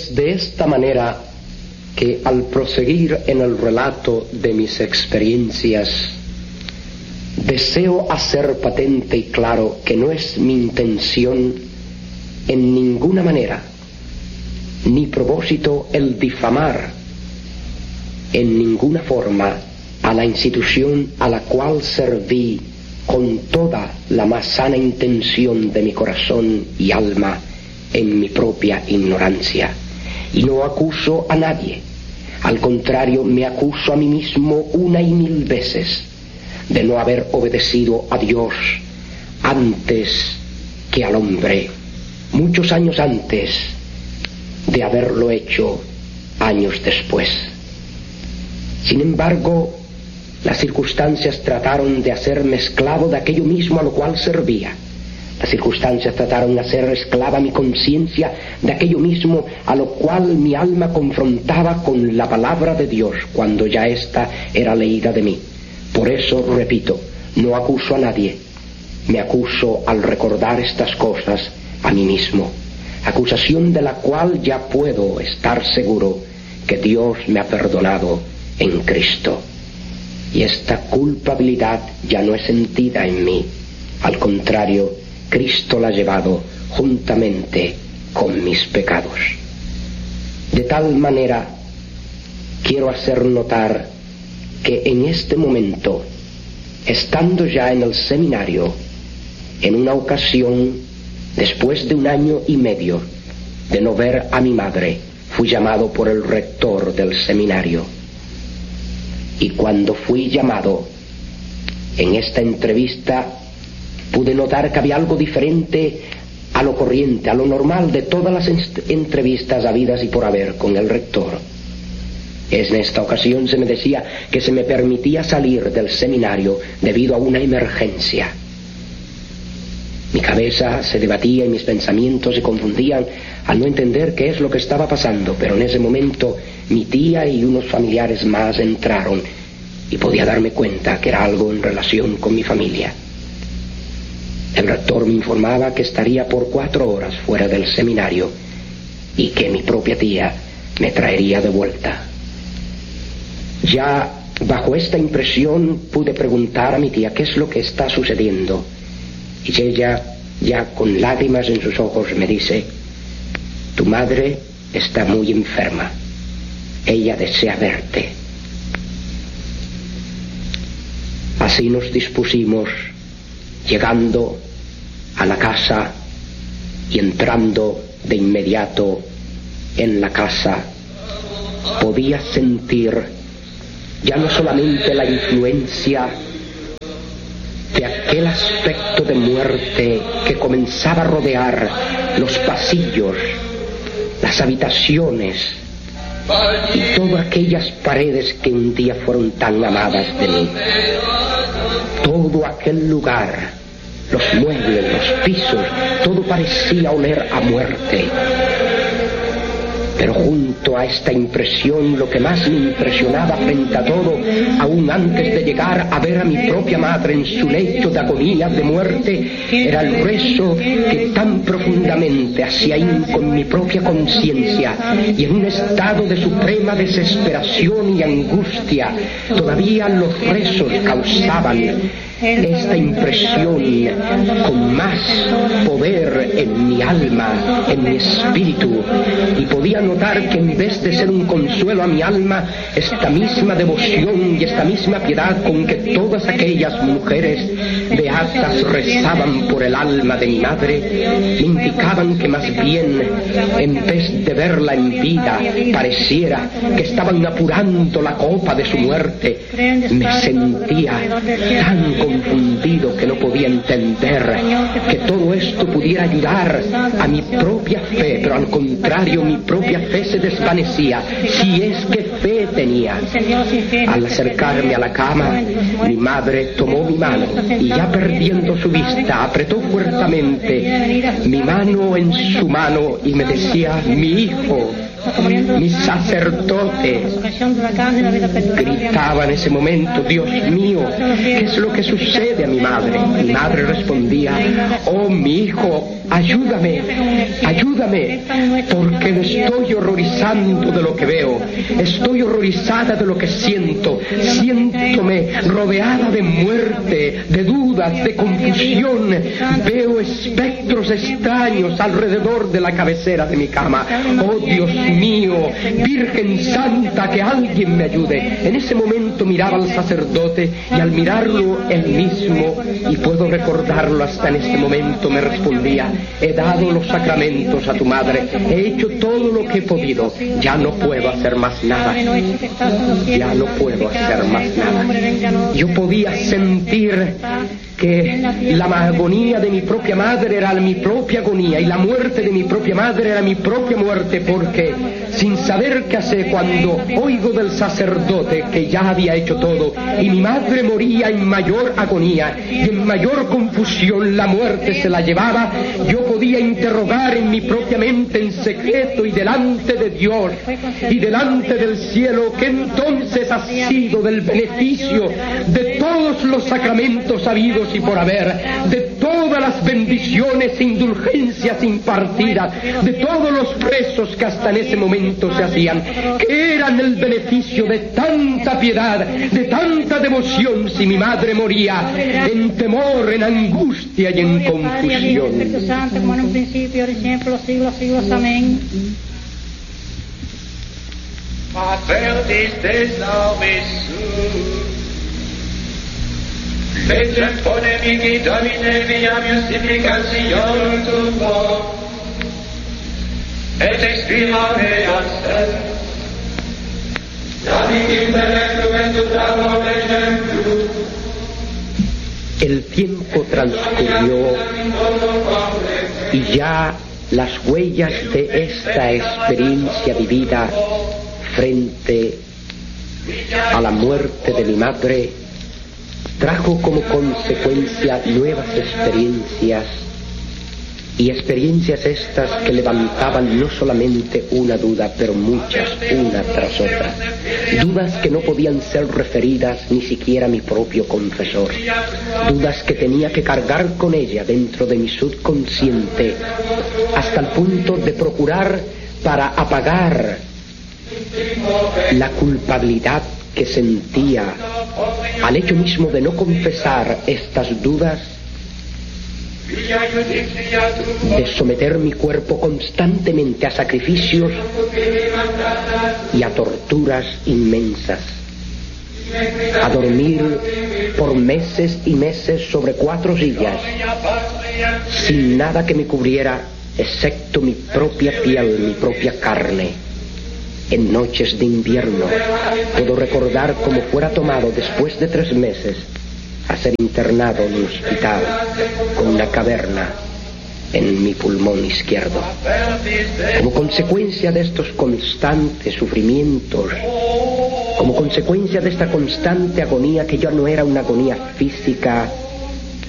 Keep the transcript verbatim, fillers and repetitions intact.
Es de esta manera que al proseguir en el relato de mis experiencias, deseo hacer patente y claro que no es mi intención en ninguna manera ni propósito el difamar en ninguna forma a la institución a la cual serví con toda la más sana intención de mi corazón y alma en mi propia ignorancia. Y no acuso a nadie, al contrario, me acuso a mí mismo una y mil veces de no haber obedecido a Dios antes que al hombre, muchos años antes de haberlo hecho años después. Sin embargo, las circunstancias trataron de hacerme esclavo de aquello mismo a lo cual servía. Las circunstancias trataron de hacer esclava mi conciencia de aquello mismo a lo cual mi alma confrontaba con la palabra de Dios cuando ya ésta era leída de mí. Por eso, repito, no acuso a nadie, me acuso al recordar estas cosas a mí mismo, acusación de la cual ya puedo estar seguro que Dios me ha perdonado en Cristo. Y esta culpabilidad ya no es sentida en mí, al contrario, Cristo la ha llevado juntamente con mis pecados. De tal manera, quiero hacer notar que en este momento, estando ya en el seminario, en una ocasión, después de un año y medio de no ver a mi madre, fui llamado por el rector del seminario. Y cuando fui llamado, en esta entrevista, pude notar que había algo diferente a lo corriente, a lo normal de todas las entrevistas habidas y por haber con el rector. En esta ocasión se me decía que se me permitía salir del seminario debido a una emergencia. Mi cabeza se debatía y mis pensamientos se confundían al no entender qué es lo que estaba pasando, pero en ese momento mi tía y unos familiares más entraron y podía darme cuenta que era algo en relación con mi familia. El rector me informaba que estaría por cuatro horas fuera del seminario y que mi propia tía me traería de vuelta. Ya bajo esta impresión pude preguntar a mi tía qué es lo que está sucediendo, y ella, ya con lágrimas en sus ojos, me dice: tu madre está muy enferma, ella desea verte. Así nos dispusimos, llegando a la casa y entrando de inmediato en la casa, podía sentir ya no solamente la influencia de aquel aspecto de muerte que comenzaba a rodear los pasillos, las habitaciones y todas aquellas paredes que un día fueron tan amadas de mí. Todo aquel lugar, los muebles, los pisos, todo parecía oler a muerte. Pero junto a esta impresión, lo que más me impresionaba frente a todo, aún antes de llegar a ver a mi propia madre en su lecho de agonía, de muerte, era el rezo que tan profundamente hacía hinco en mi propia conciencia, y en un estado de suprema desesperación y angustia, todavía los rezos causaban esta impresión con más poder en mi alma, en mi espíritu, y podía notar que en vez de ser un consuelo a mi alma, esta misma devoción y esta misma piedad con que todas aquellas mujeres beatas rezaban por el alma de mi madre, me indicaban que más bien, en vez de verla en vida, pareciera que estaban apurando la copa de su muerte. Me sentía tan confundido que no podía entender que todo esto pudiera ayudar a mi propia fe, pero al contrario, mi propia fe se desvanecía, si es que fe tenía. Al acercarme a la cama, mi madre tomó mi mano y, ya perdiendo su vista, apretó fuertemente mi mano en su mano y me decía: mi hijo, mi sacerdote. Gritaba en ese momento: Dios mío, ¿qué es lo que sucede a mi madre. Mi madre respondía: oh, mi hijo, ayúdame, ayúdame, porque me estoy horrorizando de lo que veo, estoy horrorizada de lo que siento, siéntome rodeada de muerte, de dudas, de confusión, veo espectros extraños alrededor de la cabecera de mi cama. Oh, Dios mío, Virgen Santa, que alguien me ayude. En ese momento miraba al sacerdote y al mirarlo él mismo, y puedo recordarlo hasta en este momento, me respondía: he dado los sacramentos a tu madre, he hecho todo lo que he podido, ya no puedo hacer más nada, ya no puedo hacer más nada. Yo podía sentir que la agonía de mi propia madre era mi propia agonía y la muerte de mi propia madre era mi propia muerte, porque sin saber qué hacer, cuando oigo del sacerdote que ya había hecho todo y mi madre moría en mayor agonía y en mayor confusión, la muerte se la llevaba, yo podía interrogar en mi propia mente en secreto y delante de Dios y delante del cielo: ¿qué entonces ha sido del beneficio de todos los sacramentos habidos y por haber, de todas las bendiciones e indulgencias impartidas, de todos los rezos que hasta en ese momento se hacían? ¿Qué eran el beneficio de tanta piedad, de tanta devoción, si mi madre moría en temor, en angustia y en confusión? Como en un principio, ahora y siempre, los siglos, siglos. Amén. Perdiste Legem polemici Domine via justificationem tuo, et expirare ascet, David intellectum et tutamo legem tu. El tiempo transcurrió y ya las huellas de esta experiencia vivida frente a la muerte de mi madre trajo como consecuencia nuevas experiencias, y experiencias estas que levantaban no solamente una duda, pero muchas, una tras otra. Dudas que no podían ser referidas ni siquiera a mi propio confesor. Dudas que tenía que cargar con ella dentro de mi subconsciente, hasta el punto de procurar para apagar la culpabilidad que sentía al hecho mismo de no confesar estas dudas, de someter mi cuerpo constantemente a sacrificios y a torturas inmensas, a dormir por meses y meses sobre cuatro sillas, sin nada que me cubriera excepto mi propia piel, mi propia carne. En noches de invierno puedo recordar cómo fuera tomado después de tres meses a ser internado en un hospital con una caverna en mi pulmón izquierdo. Como consecuencia de estos constantes sufrimientos, como consecuencia de esta constante agonía, que ya no era una agonía física,